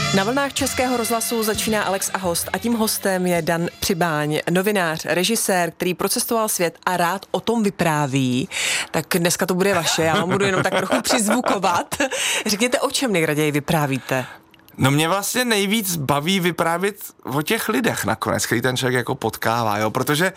Na vlnách Českého rozhlasu začíná Alex a host a tím hostem je Dan Přibáň, novinář, režisér, který procestoval svět a rád o tom vypráví. Tak dneska to bude vaše, já vám budu jenom tak trochu přizvukovat. Řekněte, o čem nejraději vyprávíte? No mě vlastně nejvíc baví vyprávět o těch lidech nakonec, který ten člověk jako potkává, jo, protože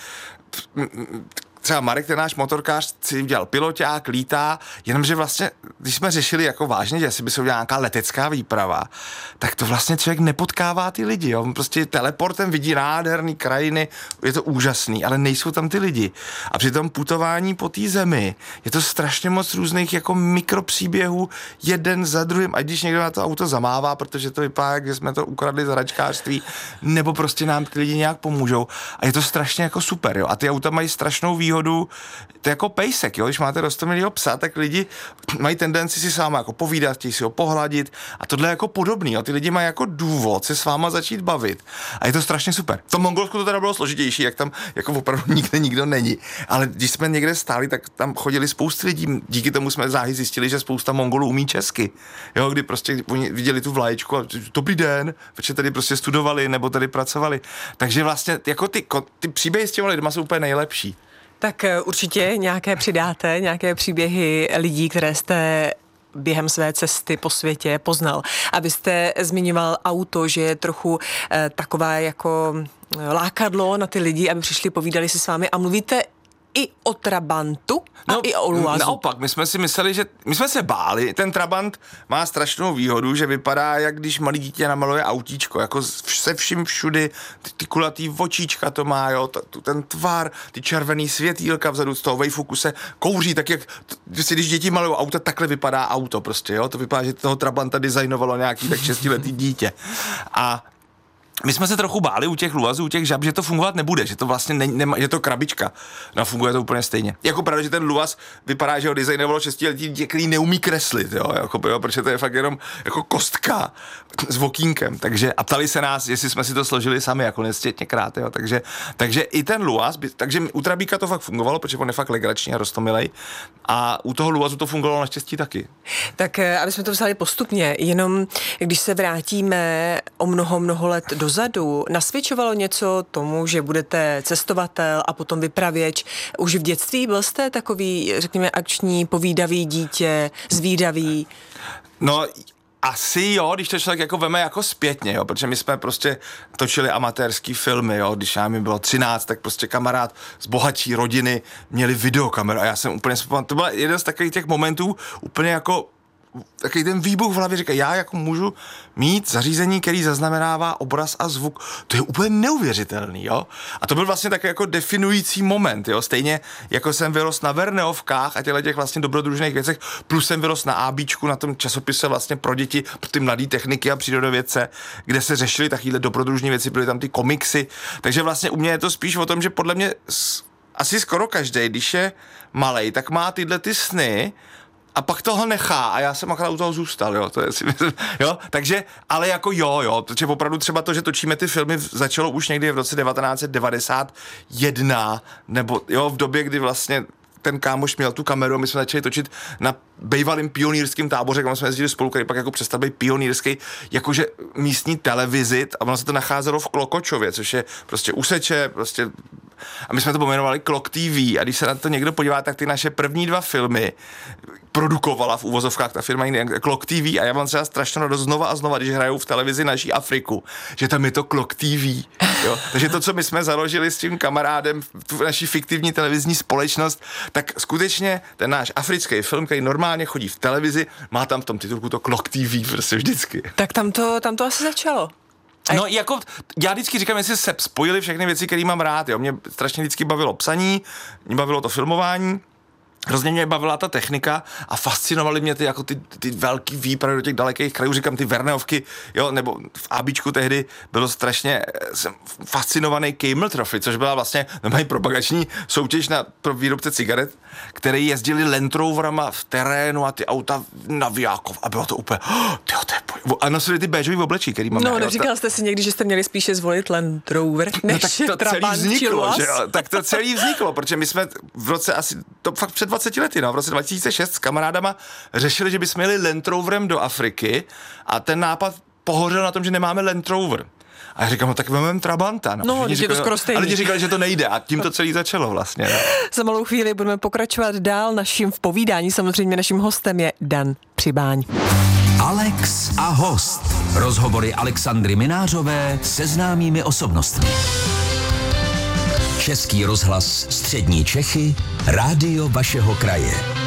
třeba Marek, ten náš motorkář, si udělal piloťák, lítá, jenomže vlastně, když jsme řešili jako vážně, že jestli by se udělala nějaká letecká výprava, tak to vlastně člověk nepotkává ty lidi, jo. On prostě teleportem vidí nádherný krajiny, je to úžasný, ale nejsou tam ty lidi. A při tom putování po té zemi je to strašně moc různých jako mikropříběhů, jeden za druhým, ať když někdo na to auto zamává, protože to vypadá, že jsme to ukradli z hračkářství, nebo prostě nám ty lidi nějak pomůžou. A je to strašně jako super, jo. A ty auta mají strašnou výhodu, to je jako pejsek, jo, když máte roztomilýho psa, tak lidi mají tendenci si s váma jako povídat, chtějí si ho pohladit a tohle je jako podobný, jo, ty lidi mají jako důvod se s váma začít bavit a je to strašně super. V tom Mongolsku to teda bylo složitější, jak tam jako opravdu nikdo není, ale když jsme někde stáli, tak tam chodili spousty lidí, díky tomu jsme záhy zjistili, že spousta Mongolů umí česky, jo, kdy prostě oni viděli tu vlaječku a dobrý den, protože tady prostě studovali nebo tady pracovali, takže vlastně jako ty příběhy s těmi lidma jsou úplně nejlepší. Tak určitě nějaké přidáte, nějaké příběhy lidí, které jste během své cesty po světě poznal. Abyste zmiňoval auto, že je trochu taková jako lákadlo na ty lidi, aby přišli, povídali si s vámi a mluvíte i o Trabantu a i o Luazu. Naopak, my jsme si mysleli, že my jsme se báli, ten Trabant má strašnou výhodu, že vypadá, jak když malý dítě namaluje autíčko, jako se vším všudy, ty kulatý očíčka to má, jo, ten tvar, ty červený světýlka vzadu z toho vejfuku se kouří, tak jak, když děti malují auta, takhle vypadá auto prostě, jo, to vypadá, že toho Trabanta designovalo nějaký tak 6letý dítě. A my jsme se trochu báli u těch Luazů, u těch žab, že to fungovat nebude, že to vlastně je to krabička. No funguje to úplně stejně. Jako pravda, že ten Luaz vypadá, že ho designovalo 6letý dítě, který neumí kreslit, jo, protože to je fakt jenom jako kostka s okýnkem. Takže a ptali se nás, jestli jsme si to složili sami, jako nesčetněkrát, jo. Takže i ten Luaz, takže u Trabíka to fakt fungovalo, protože on je fakt legrační a roztomilej. A u toho Luazu to fungovalo naštěstí taky. Tak aby jsme to vzali postupně, jenom když se vrátíme o mnoho let dozadu, nasvědčovalo něco tomu, že budete cestovatel a potom vypravěč. Už v dětství byl jste takový, řekněme, akční, povídavý dítě, zvídavý? No, asi jo, když to člověk jako veme jako zpětně, jo, protože my jsme prostě točili amatérský filmy, jo, když nám bylo 13, tak prostě kamarád z bohatší rodiny měli videokameru a já jsem úplně to byl jeden z takových těch momentů úplně jako takový ten výbuch v hlavě, říká, já jako můžu mít zařízení, který zaznamenává obraz a zvuk, to je úplně neuvěřitelný, jo. A to byl vlastně takový jako definující moment, jo. Stejně jako jsem vyrost na Verneovkách a těch vlastně dobrodružných věcech, plus jsem vyrost na ABčku, na tom časopise vlastně pro děti, pro ty mladý techniky a přírodovědce, kde se řešily takovýhle dobrodružné věci, byly tam ty komiksy, takže vlastně u mě je to spíš o tom, že podle mě asi skoro každý, když je malej, tak má tyhle ty sny, a pak toho nechá a já jsem akorát u toho zůstal, jo, to je si myslím, jo, takže, ale jako jo, protože opravdu třeba to, že točíme ty filmy, začalo už někdy v roce 1991, nebo jo, v době, kdy vlastně ten kámoš měl tu kameru a my jsme začali točit na bývalým pionýrským táboře, kam jsme jezdili spolu, který pak jako přestal být pionýrský, jakože místní televizi a ono se to nacházelo v Klokočově, což je prostě Useče, prostě a my jsme to pojmenovali Klok TV a když se na to někdo podívá, tak ty naše první 2 filmy produkovala v uvozovkách ta firma Klok TV a já mám třeba strašně radost znova a znova, když hrajou v televizi naší Afriku, že tam je to Klok TV, jo. Takže to, co my jsme založili s tím kamarádem, tu naší fiktivní televizní společnost, tak skutečně ten náš africký film, který normálně chodí v televizi, má tam v tom titulku to Klok TV prostě vždycky. Tak tam to asi začalo. No jako, já vždycky říkám, jestli se spojily všechny věci, které mám rád, jo. Mě strašně vždycky bavilo psaní, mě bavilo to filmování, hrozně mě bavila ta technika a fascinovaly mě ty velký výpravy do těch dalekých krajů, říkám ty Verneovky, jo, nebo v ABčku tehdy bylo strašně, jsem fascinovaný Camel Trophy, což byla vlastně propagační soutěž pro výrobce cigaret, které jezdili Land Roverama v terénu a ty auta na Vijákov a bylo to úplně, a nosili ty béžový oblečí, který máme. No, neříkal jste si někdy, že jste měli spíše zvolit Land Rover, než no, tak to Trabant celý vzniklo, že jo? Tak to celý vzniklo, protože my jsme v roce asi, to fakt před 20 lety, no, v roce 2006 s kamarádama řešili, že bychom jeli Land Roverem do Afriky a ten nápad pohořel na tom, že nemáme Land Rover. A já říkám, no tak vezmeme Trabanta. No, je to skoro stejný. Ale lidi říkali, že to nejde a tím to celý začalo vlastně. No. Za malou chvíli budeme pokračovat dál naším v povídání. Samozřejmě naším hostem je Dan Přibáň. Alex a host. Rozhovory Alexandry Minářové se známými osobnostmi. Český rozhlas Střední Čechy, rádio vašeho kraje.